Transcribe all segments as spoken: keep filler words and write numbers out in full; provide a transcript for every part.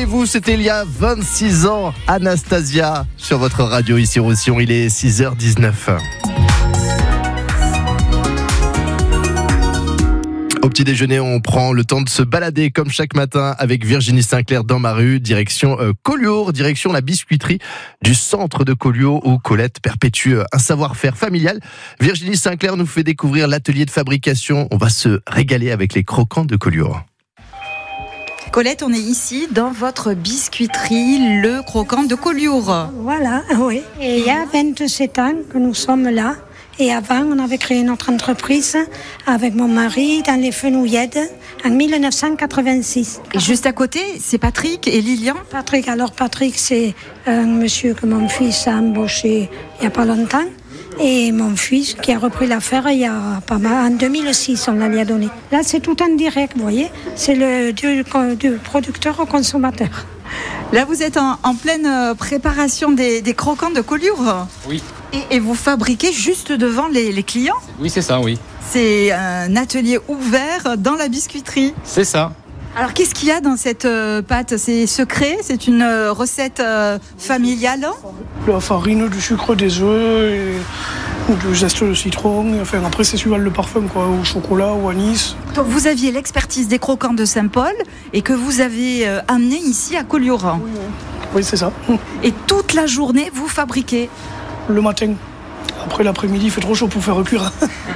Rappelez-vous, c'était il y a vingt-six ans, Anastasia, sur votre radio ici Roussillon, il est six heures dix-neuf. Au petit déjeuner, on prend le temps de se balader comme chaque matin avec Virginie Sinclair dans ma rue, direction euh, Collioure, direction la biscuiterie du centre de Collioure où Colette perpétue un savoir-faire familial. Virginie Sinclair nous fait découvrir l'atelier de fabrication. On va se régaler avec les croquants de Collioure. Colette, on est ici dans votre biscuiterie, le croquant de Collioure. Voilà, oui. Et il y a vingt-sept ans que nous sommes là. Et avant, on avait créé notre entreprise avec mon mari dans les Fenouillèdes en dix-neuf cent quatre-vingt-six. Et juste à côté, c'est Patrick et Lilian. Patrick, alors Patrick, c'est un monsieur que mon fils a embauché il n'y a pas longtemps. Et mon fils qui a repris l'affaire il y a pas mal, en deux mille six, on la lui a donné. Là, c'est tout en direct, vous voyez. C'est le du, du producteur au consommateur. Là, vous êtes en, en pleine préparation des, des croquants de Collioure. Oui. Et, et vous fabriquez juste devant les, les clients. Oui, c'est ça, oui. C'est un atelier ouvert dans la biscuiterie. C'est ça. Alors, qu'est-ce qu'il y a dans cette euh, pâte ? C'est secret ? C'est une euh, recette euh, familiale ? La farine, du sucre, des œufs, et du zeste de citron. Enfin, après, c'est suivant le parfum, quoi, au chocolat, au anis. Donc, vous aviez l'expertise des croquants de Saint-Paul et que vous avez euh, amené ici à Collioure. Oui, oui. Oui, c'est ça. Et toute la journée, vous fabriquez ? Le matin. Après, l'après-midi, il fait trop chaud pour faire cuire.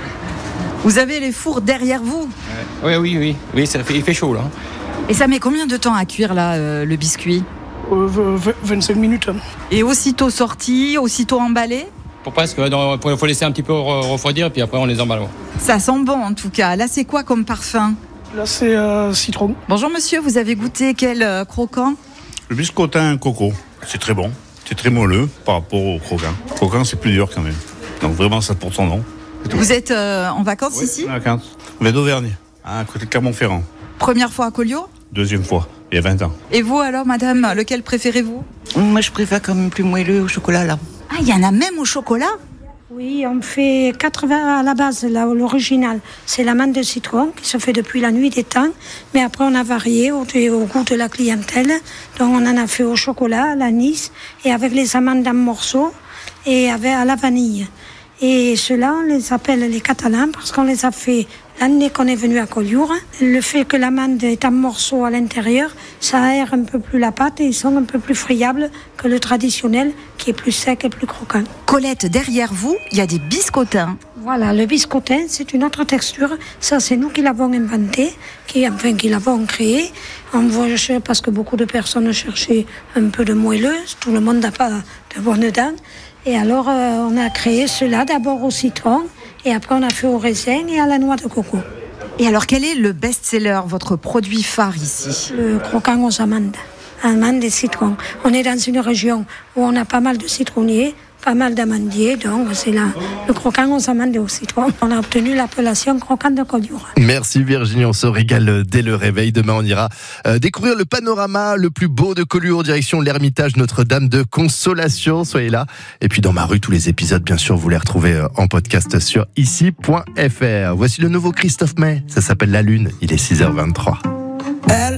Vous avez les fours derrière vous ? Oui, oui, oui. Oui, ça fait, il fait chaud, là. Et ça met combien de temps à cuire, là, euh, le biscuit ? euh, vingt-cinq minutes. Et aussitôt sorti, aussitôt emballé ? Pour presque, il faut laisser un petit peu refroidir, puis après, on les emballe. Ça sent bon, en tout cas. Là, c'est quoi comme parfum ? Là, c'est euh, citron. Bonjour, monsieur. Vous avez goûté quel euh, croquant ? Le biscottin coco, c'est très bon. C'est très moelleux par rapport au croquant. Le croquant, c'est plus dur quand même. Donc vraiment, ça porte son nom. Vous êtes euh, en vacances oui, ici ? En vacances. On vient d'Auvergne, à côté de Clermont-Ferrand. Première fois à Collioure ? Deuxième fois, il y a vingt ans. Et vous alors, madame, lequel préférez-vous ? Moi, je préfère quand même plus moelleux au chocolat, là. Ah, il y en a même au chocolat ? Oui, on fait quatre-vingts à la base, là, l'original. C'est l'amande de citron qui se fait depuis la nuit des temps. Mais après, on a varié au, au goût de la clientèle. Donc, on en a fait au chocolat, à l'anis et avec les amandes en morceaux et avec, à la vanille. Et ceux-là, on les appelle les Catalans parce qu'on les a fait l'année qu'on est venu à Collioure. Le fait que l'amande est en morceaux à l'intérieur, ça aère un peu plus la pâte et ils sont un peu plus friables que le traditionnel qui est plus sec et plus croquant. Colette, derrière vous, il y a des biscottins. Voilà, le biscottin, c'est une autre texture. Ça, c'est nous qui l'avons inventé, qui, enfin, qui l'avons créé. On voit, parce que beaucoup de personnes cherchaient un peu de moelleux. Tout le monde n'a pas de bonnes dents. Et alors, euh, on a créé cela d'abord au citron, et après on a fait au raisin et à la noix de coco. Et alors, quel est le best-seller, votre produit phare ici ? Le croquant aux amandes, amandes et citron. On est dans une région où on a pas mal de citronniers, pas mal d'amandiers, donc c'est là le croquant aux amandes et au citron. On a obtenu l'appellation croquant de Collioure. Merci Virginie, on se régale dès le réveil. Demain, on ira euh, découvrir le panorama le plus beau de Collioure, direction l'Ermitage Notre-Dame de Consolation. Soyez là. Et puis dans ma rue, tous les épisodes, bien sûr, vous les retrouvez en podcast sur ici point f r. Voici le nouveau Christophe Maé. Ça s'appelle La Lune. Il est six heures vingt-trois.